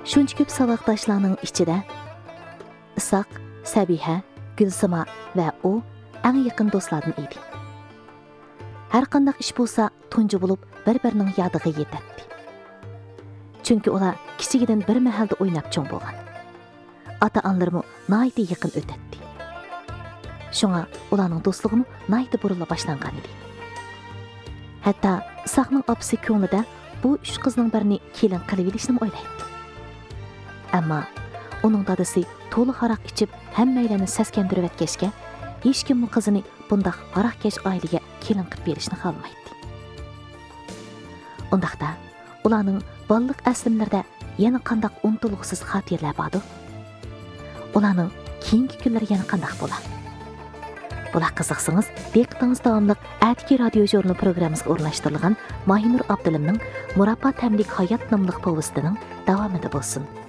Şuncha ko'p saboqdoshlarning ichida Isoq, Sabiha, Gulsima va u eng yaqin do'stlardan edi. Har qanday ish bo'lsa, tunji bo'lib bir-birining yodiga yetadi. Chunki ular kichigidan bir mahalda o'ynab cho'ng bo'lgan. Ota-onlarimi nihoyat yaqin o'tadi. Shunga ularning do'stligimi nihoyat burila boshlangan edi. Hatto Isoqning opasi ko'nglida bu uch qizning birini kelin qilib olishni o'ylaydi. Ammo uning dadasi to'liq aroq ichib hammalarni saskandirib o'tgachga, hech kim qizini bundoq aroqkash oilaga kelin qilib berishni xohlamaydi. Undaqda ularning balliq aslimlarida yana qandaq unutilg'isiz xotiralar bordir? Ularning keyingi kunlari yana qandaq bo'ladi? Bular qiziqsangiz, diqqatingiz davomli Atki radio jurnal programmasiga o'rnashtirilgan Mahinur Abdulimning Murabbo tamlik hayot nomli povestining davomida bo'lsin.